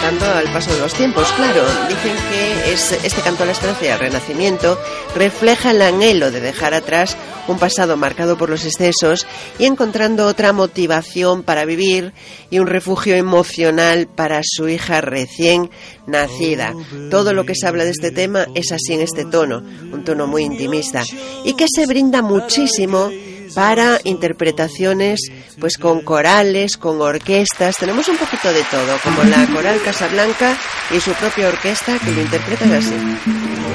adaptando al paso de los tiempos, claro. Dicen que este canto a la esperanza y al renacimiento refleja el anhelo de dejar atrás un pasado marcado por los excesos y encontrando otra motivación para vivir y un refugio emocional para su hija recién nacida. Todo lo que se habla de este tema es así en este tono, un tono muy intimista, y que se brinda muchísimo para interpretaciones pues con corales, con orquestas. Tenemos un poquito de todo, como la Coral Casablanca y su propia orquesta que lo interpretan así.